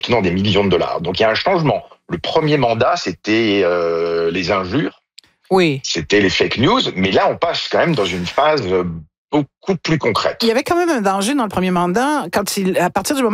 tenant des millions de dollars. Donc il y a un changement. Le premier mandat, c'était les injures, Oui. c'était les fake news, mais là, on passe quand même dans une phase beaucoup plus concrète. Il y avait quand même un danger dans le premier mandat, à partir du moment